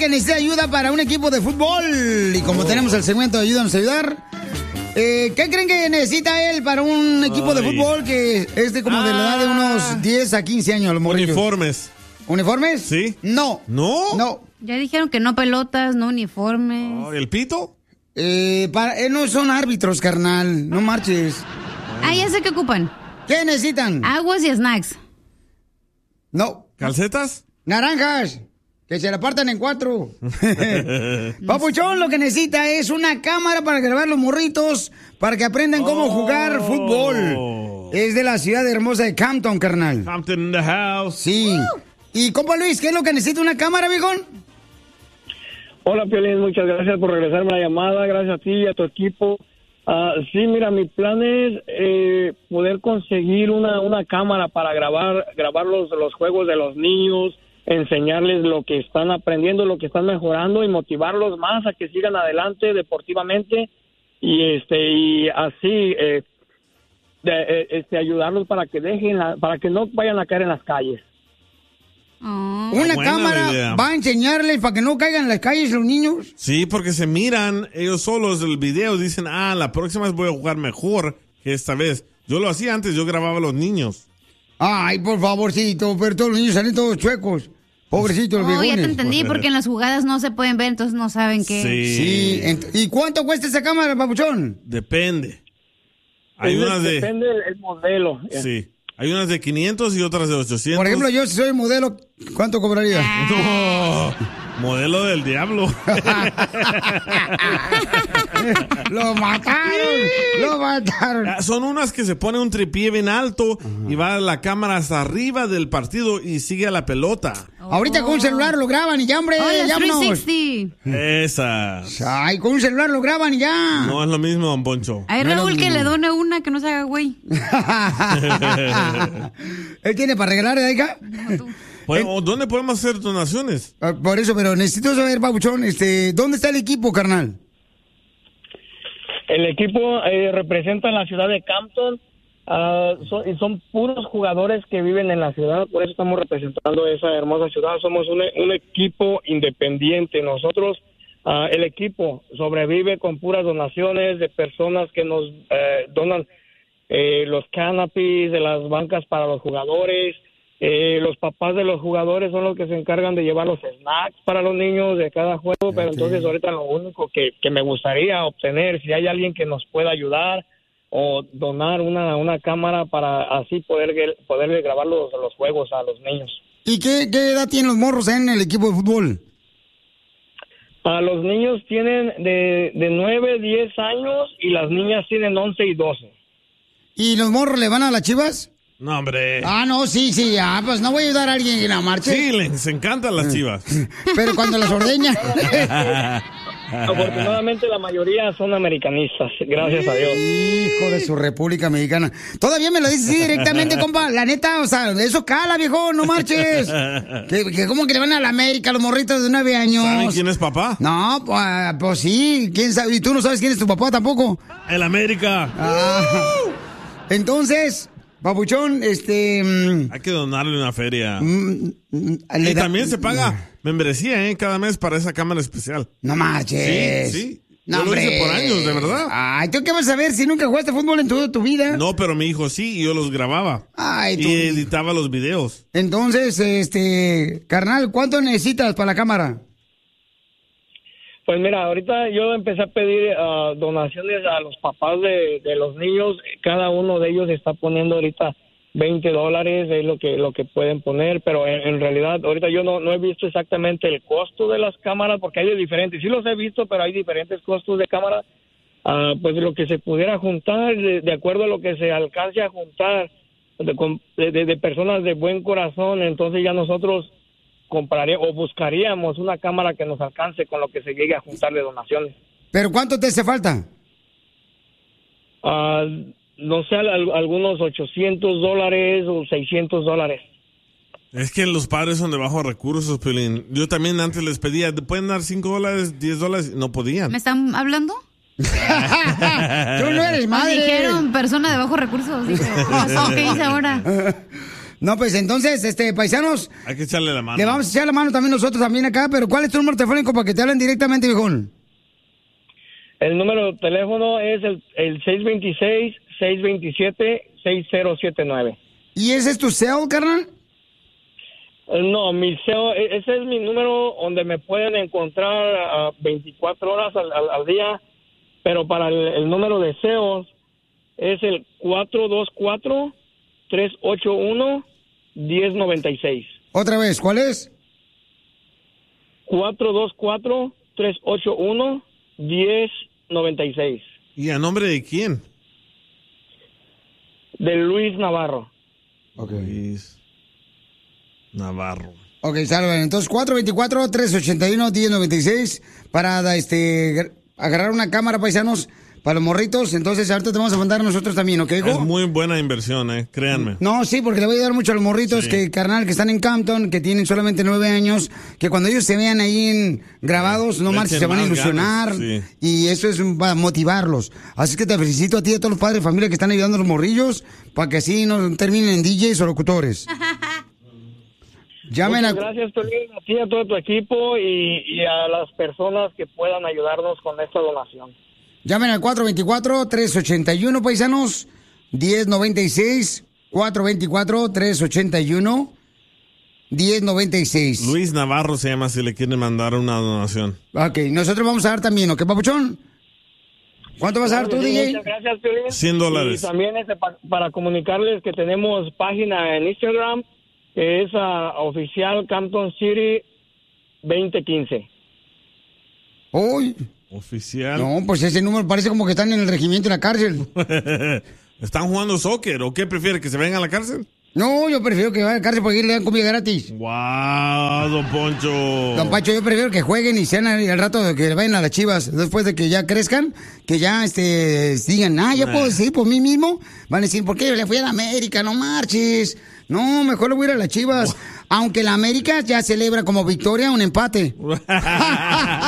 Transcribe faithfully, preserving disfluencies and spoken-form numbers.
necesita ayuda para un equipo de fútbol. Y como oh. tenemos el segmento de Ayúdanos a Ayudar, eh, ¿qué creen que necesita él para un equipo Ay. de fútbol que es de como ah. de la edad de unos diez a quince años? Los morrillos. Uniformes. ¿Uniformes? Sí. No. ¿No? No. Ya dijeron que no pelotas, no uniformes. Oh, ¿el pito? Eh, para, eh, no son árbitros, carnal. No marches. Ah, ya sé qué ocupan. ¿Qué necesitan? Aguas y snacks. No. ¿Calcetas? Naranjas. Que se la partan en cuatro. Papuchón, lo que necesita es una cámara para grabar los morritos para que aprendan cómo oh. jugar fútbol. Es de la ciudad hermosa de Campton, carnal. Campton in the house. Sí. Uh. Y, compa Luis, ¿qué es lo que necesita una cámara, viejón? Hola, Piolín, muchas gracias por regresarme la llamada. Gracias a ti y a tu equipo. Uh, sí, mira, mi plan es eh, poder conseguir una, una cámara para grabar grabar los, los juegos de los niños, enseñarles lo que están aprendiendo, lo que están mejorando y motivarlos más a que sigan adelante deportivamente y este y así eh, de, este ayudarlos para que dejen la, para que no vayan a caer en las calles. Oh. Una Buena cámara idea. Va a enseñarles para que no caigan en las calles los niños. Sí, porque se miran ellos solos el video, dicen, ah, la próxima vez voy a jugar mejor que esta vez. Yo lo hacía antes, yo grababa a los niños. Ay, por favorcito, pero todos los niños salen todos chuecos. Pobrecitos los oh, viejones. Ya te entendí, porque en las jugadas no se pueden ver, entonces no saben qué. Sí. sí. ¿Y cuánto cuesta esa cámara, papuchón? Depende. Hay Depende unas de... Depende el modelo. Sí. Hay unas de quinientos y otras de ochocientos. Por ejemplo, yo si soy modelo, ¿cuánto cobraría? No, modelo del diablo. Lo mataron, lo mataron. Son unas que se pone un tripié bien alto uh-huh. y va la cámara hasta arriba del partido y sigue a la pelota. Oh. Ahorita con un celular lo graban y ya, hombre, oh, llámanos. trescientos sesenta. Esas. Ay, con un celular lo graban y ya. No es lo mismo, don Poncho. Hay no Raúl que le done una que no se haga güey. ¿Él tiene para regalar, hija? No, bueno, ¿dónde podemos hacer donaciones? Uh, por eso, pero necesito saber, Pabuchón, este, ¿dónde está el equipo, carnal? El equipo eh, representa la ciudad de Campton. Uh, son, son puros jugadores que viven en la ciudad, por eso estamos representando esa hermosa ciudad. Somos un, un equipo independiente. Nosotros, uh, el equipo sobrevive con puras donaciones de personas que nos eh, donan eh, los canopies de las bancas para los jugadores. Eh, los papás de los jugadores son los que se encargan de llevar los snacks para los niños de cada juego, okay. Pero entonces ahorita lo único que, que me gustaría obtener, si hay alguien que nos pueda ayudar o donar una, una cámara para así poder poderle grabar los, los juegos a los niños. ¿Y qué, qué edad tienen los morros en el equipo de fútbol? A los niños tienen de, de nueve, diez años y las niñas tienen once y doce. ¿Y los morros le van a las Chivas? No, hombre. Ah, no, sí, sí, ah, pues no voy a ayudar a alguien en la marcha. Sí, les encantan las Chivas. Pero cuando las ordeñan. Afortunadamente la mayoría son americanistas, gracias a Dios. Hijo de su República Mexicana. Todavía me lo dices así directamente, compa. La neta, o sea, eso cala, viejo, no marches. Que, que como que le van a la América los morritos de nueve años. ¿Saben quién es papá? No, pues, pues sí, quién sabe. Y tú no sabes quién es tu papá tampoco. El América. Ah, entonces... Papuchón, este... Hay que donarle una feria. Mm, y da, también se paga membresía, ¿eh? Cada mes para esa cámara especial. No marches. Sí, sí. No, yo hombre. lo hice por años, de verdad. Ay, ¿tú qué vas a ver si nunca jugaste fútbol en toda tu vida? No, pero mi hijo sí, y yo los grababa. Ay, tú... Y editaba los videos. Entonces, este... Carnal, ¿cuánto necesitas para la cámara? Pues mira, ahorita yo empecé a pedir uh, donaciones a los papás de, de los niños. Cada uno de ellos está poniendo ahorita veinte dólares, es lo que lo que pueden poner, pero en, en realidad ahorita yo no, no he visto exactamente el costo de las cámaras porque hay de diferentes. Sí los he visto, pero hay diferentes costos de cámara. Uh, pues lo que se pudiera juntar, de, de acuerdo a lo que se alcance a juntar de, de, de personas de buen corazón, entonces ya nosotros compraría o buscaríamos una cámara que nos alcance con lo que se llegue a juntar de donaciones. ¿Pero cuánto te hace falta? Uh, no sé, al, algunos ochocientos dólares o seiscientos dólares. Es que los padres son de bajos recursos, Piolín. Yo también antes les pedía, ¿pueden dar cinco dólares, diez dólares? No podían. ¿Me están hablando? Tú no eres madre. Me dijeron persona de bajos recursos. Dije, ¿qué hice ahora? No, pues entonces, este, paisanos, Hay que echarle la mano. le vamos a echar la mano también nosotros también acá, pero ¿cuál es tu número telefónico para que te hablen directamente, viejón? El número de teléfono es el, el seis dos seis, seis dos siete, seis cero siete nueve. ¿Y ese es tu cell, carnal? No, mi C E O, e- ese es mi número donde me pueden encontrar a veinticuatro horas al, al- al día, pero para el, el número de C E Os es el cuatro dos cuatro, tres ocho uno, uno cero nueve seis. Otra vez, ¿cuál es? cuatro dos cuatro, tres ocho uno, uno cero nueve seis. ¿Y a nombre de quién? De Luis Navarro. Ok. Luis Navarro. Ok, salve. Entonces, cuatro dos cuatro, tres ocho uno, uno cero nueve seis para da- este, gr- agarrar una cámara, paisanos, para los morritos. Entonces, ahorita te vamos a mandar nosotros también, ¿ok, hijo? Es muy buena inversión, eh, créanme. No, sí, porque le voy a ayudar mucho a los morritos Sí. que, carnal, que están en Campton, que tienen solamente nueve años, que cuando ellos se vean ahí en grabados, no Le marches, echen se van a más ilusionar. ganas, sí. Y eso es un- para motivarlos. Así que te felicito a ti y a todos los padres de familia que están ayudando a los morrillos, para que así no terminen en D Js o locutores. Llamen Muchas a... gracias, Piolín, a ti y a todo tu equipo y, y a las personas que puedan ayudarnos con esta donación. Llamen al cuatro dos cuatro, tres ocho uno, paisanos, diez noventa y seis, cuatro dos cuatro, tres ocho uno, diez noventa y seis. Luis Navarro se llama si le quieren mandar una donación. Ok, nosotros vamos a dar también, ¿ok, papuchón? ¿Cuánto vas a dar tú, Sí, D J? Muchas gracias, Piolín. cien dólares. Y también este, pa- para comunicarles que tenemos página en Instagram, que es ah, oficial Campton City veinte quince. Uy, Oficial. no, pues ese número parece como que están en el regimiento en la cárcel. ¿Están jugando soccer o qué prefiere? ¿Que se vengan a la cárcel? No, yo prefiero que vayan a la cárcel porque le dan comida gratis. ¡Wow, don Poncho! Don Pacho, yo prefiero que jueguen y sean al, al rato de que vayan a las Chivas, después de que ya crezcan, que ya este digan, ah, ya puedo decidir por mí mismo. Van a decir, ¿por qué le fui a la América? No marches. No, mejor le voy a ir a las Chivas. Aunque la América ya celebra como victoria un empate.